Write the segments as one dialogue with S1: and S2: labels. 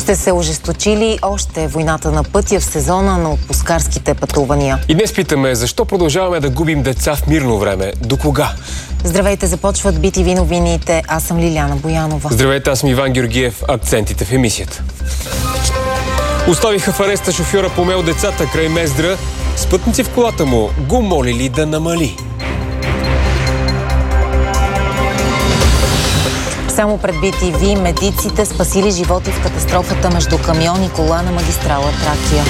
S1: Ще се ожесточи ли още войната на пътя в сезона на отпускарските пътувания?
S2: И днес питаме, защо продължаваме да губим деца в мирно време? До кога?
S1: Здравейте, започват BTV новините. Аз съм Лиляна Боянова.
S2: Здравейте, аз съм Иван Георгиев. Акцентите в емисията. Оставиха в ареста шофьора помел децата край Мездра. Спътници в колата му го молили да намали.
S1: Само пред BTV медиците спасили животи в катастрофата между камион и кола на магистрала Тракия.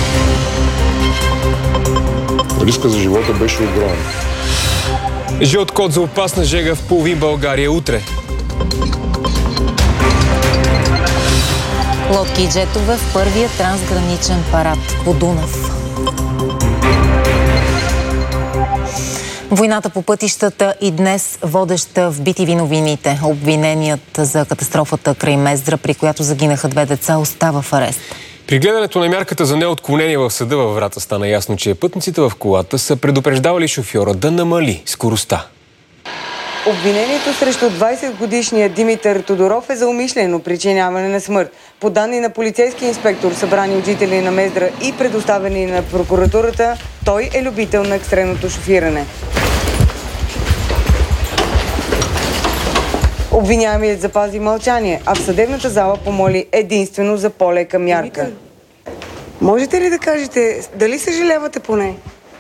S3: Риска за живота беше огромен.
S2: Жълт код за опасна жега в половин България утре.
S1: Лодки и джетове в първия трансграничен парад по Дунав. Войната по пътищата и днес водеща в BTV новините. Обвиненият за катастрофата край Мездра, при която загинаха 2 деца, остава в арест.
S2: При гледането на мярката за неотклонение в съда във Враца стана ясно, че пътниците в колата са предупреждавали шофьора да намали скоростта.
S4: Обвинението срещу 20-годишния Димитър Тодоров е за умишлено причиняване на смърт. По данни на полицейски инспектор, събрани от жители на Мездра и предоставени на прокуратурата, той е любител на екстремното шофиране. Обвиняемият запази мълчание, а в съдебната зала помоли единствено за по-лека мярка. Можете ли да кажете дали съжалявате поне?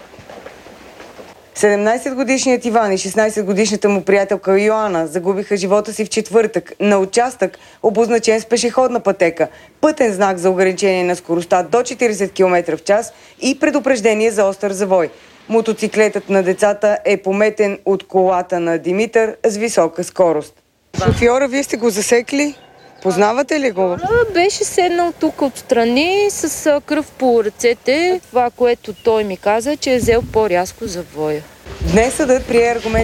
S4: 17-годишният Иван и 16-годишната му приятелка Йоана загубиха живота си в четвъртък на участък, обозначен с пешеходна пътека, пътен знак за ограничение на скоростта до 40 км в час и предупреждение за остър завой. Мотоциклетът на децата е пометен от колата на Димитър с висока скорост. Шофьора, вие сте го засекли? Познавате ли го?
S5: Беше седнал тук отстрани с кръв по ръцете. Това, което той ми каза, че е взел по-рязко завоя.
S4: Днес съдът прие аргумент